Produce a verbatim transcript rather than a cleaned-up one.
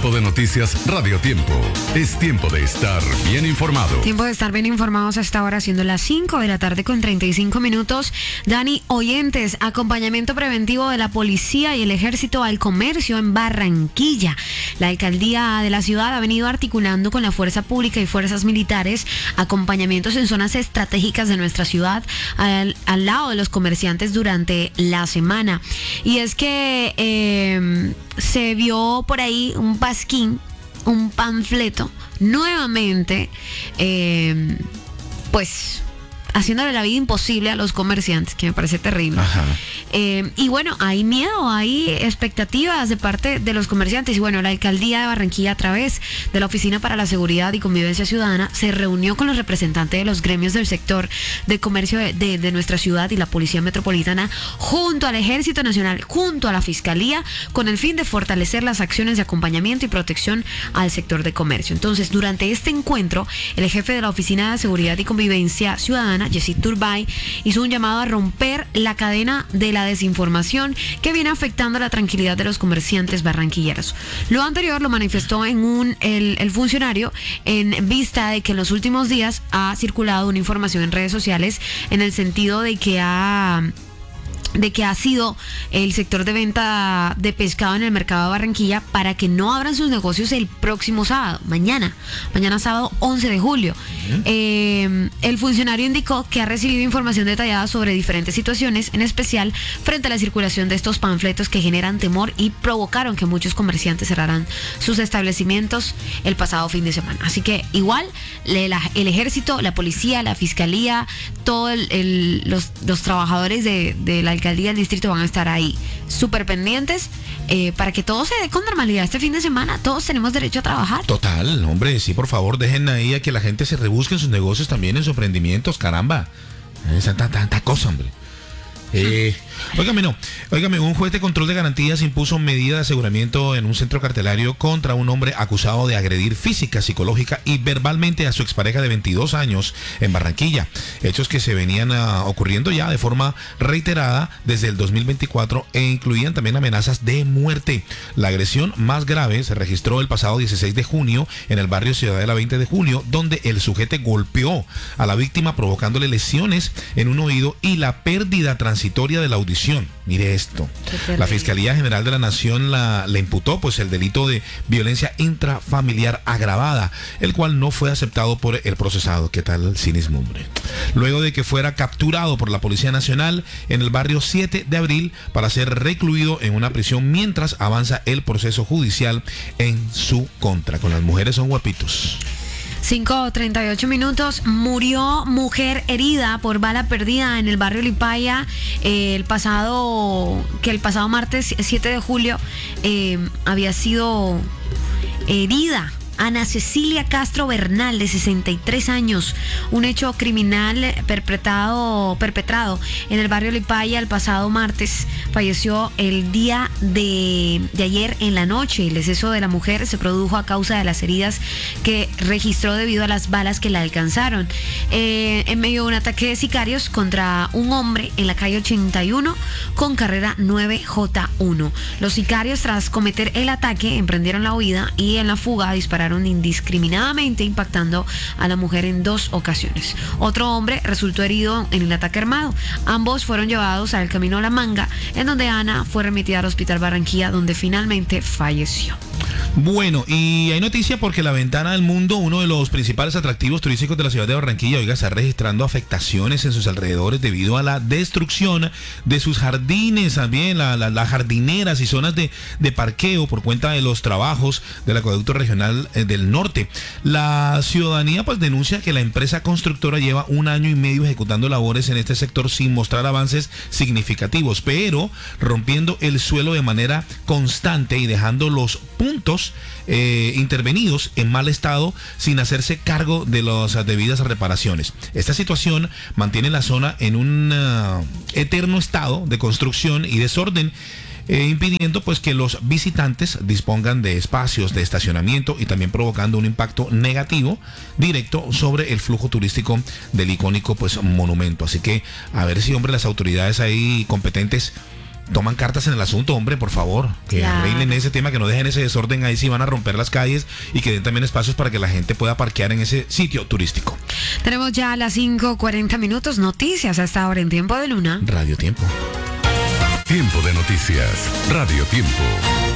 Tiempo de noticias Radio Tiempo. Es tiempo de estar bien informado. Tiempo de estar bien informados hasta ahora, siendo las cinco de la tarde con treinta y cinco minutos. Dani, oyentes, acompañamiento preventivo de la policía y el ejército al comercio en Barranquilla. La alcaldía de la ciudad ha venido articulando con la fuerza pública y fuerzas militares acompañamientos en zonas estratégicas de nuestra ciudad al, al lado de los comerciantes durante la semana. Y es que eh, se vio por ahí un pasquín, un panfleto, nuevamente, eh, pues haciéndole la vida imposible a los comerciantes, que me parece terrible. Ajá. Eh, y bueno, hay miedo, hay expectativas de parte de los comerciantes. Y bueno, la alcaldía de Barranquilla, a través de la Oficina para la Seguridad y Convivencia Ciudadana, se reunió con los representantes de los gremios del sector de comercio de, de, de nuestra ciudad y la Policía Metropolitana, junto al Ejército Nacional, junto a la Fiscalía, con el fin de fortalecer las acciones de acompañamiento y protección al sector de comercio. Entonces, durante este encuentro, el jefe de la Oficina de Seguridad y Convivencia Ciudadana, Yesid Turbay, hizo un llamado a romper la cadena de la desinformación que viene afectando la tranquilidad de los comerciantes barranquilleros. Lo anterior lo manifestó en un el, el funcionario en vista de que en los últimos días ha circulado una información en redes sociales en el sentido de que ha de que ha sido el sector de venta de pescado en el mercado de Barranquilla para que no abran sus negocios el próximo sábado, mañana, mañana sábado once de julio. Uh-huh. Eh, el funcionario indicó que ha recibido información detallada sobre diferentes situaciones, en especial frente a la circulación de estos panfletos que generan temor y provocaron que muchos comerciantes cerraran sus establecimientos el pasado fin de semana. Así que igual el, el ejército, la policía, la fiscalía, todos los, los trabajadores de, de la alcaldía del distrito van a estar ahí súper pendientes eh, para que todo se dé con normalidad este fin de semana. Todos tenemos derecho a trabajar. Total, hombre, sí, por favor, dejen ahí a que la gente se rebusque en sus negocios también, en sus emprendimientos, caramba. Esa tanta, tanta cosa, hombre. Eh, óigame, no, óigame, un juez de control de garantías impuso medida de aseguramiento en un centro carcelario contra un hombre acusado de agredir física, psicológica y verbalmente a su expareja de veintidós años en Barranquilla. Hechos que se venían uh, ocurriendo ya de forma reiterada desde el dos mil veinticuatro e incluían también amenazas de muerte. La agresión más grave se registró el pasado dieciséis de junio en el barrio Ciudadela veinte de julio, donde el sujeto golpeó a la víctima provocándole lesiones en un oído y la pérdida transitoria de la audición. Mire esto. La Fiscalía General de la Nación la, le imputó pues el delito de violencia intrafamiliar agravada, el cual no fue aceptado por el procesado. ¿Qué tal el cinismo, hombre? Luego de que fuera capturado por la Policía Nacional en el barrio siete de abril para ser recluido en una prisión mientras avanza el proceso judicial en su contra. Con las mujeres son guapitos. cinco treinta y ocho minutos. Murió mujer herida por bala perdida en el barrio Lipaya eh, el pasado que el pasado martes siete de julio eh, había sido herida. Ana Cecilia Castro Bernal, de sesenta y tres años, un hecho criminal perpetrado, perpetrado en el barrio Lipaya el pasado martes. Falleció el día de, de ayer en la noche. El deceso de la mujer se produjo a causa de las heridas que registró debido a las balas que la alcanzaron eh, en medio de un ataque de sicarios contra un hombre en la calle ochenta y uno con carrera nueve J uno. Los sicarios, tras cometer el ataque, emprendieron la huida y en la fuga dispararon indiscriminadamente, impactando a la mujer en dos ocasiones. Otro hombre resultó herido en el ataque armado. Ambos fueron llevados al camino a La Manga, en donde Ana fue remitida al Hospital Barranquilla, donde finalmente falleció. Bueno, y hay noticia porque la Ventana del Mundo, uno de los principales atractivos turísticos de la ciudad de Barranquilla, oiga, está registrando afectaciones en sus alrededores debido a la destrucción de sus jardines, también las la, la jardineras y zonas de, de parqueo por cuenta de los trabajos del acueducto regional eh, del norte. La ciudadanía pues denuncia que la empresa constructora lleva un año y medio ejecutando labores en este sector sin mostrar avances significativos, pero rompiendo el suelo de manera constante y dejando los puntos Eh, intervenidos en mal estado sin hacerse cargo de las debidas reparaciones. Esta situación mantiene la zona en un uh, eterno estado de construcción y desorden, eh, impidiendo pues que los visitantes dispongan de espacios de estacionamiento y también provocando un impacto negativo directo sobre el flujo turístico del icónico pues monumento. Así que a ver si, hombre, las autoridades ahí competentes toman cartas en el asunto, hombre, por favor, que Claro. arreglen ese tema, que no dejen ese desorden ahí si van a romper las calles y que den también espacios para que la gente pueda parquear en ese sitio turístico. Tenemos ya a las cinco cuarenta minutos noticias hasta ahora en Tiempo de Luna. Radio Tiempo. Tiempo de noticias. Radio Tiempo.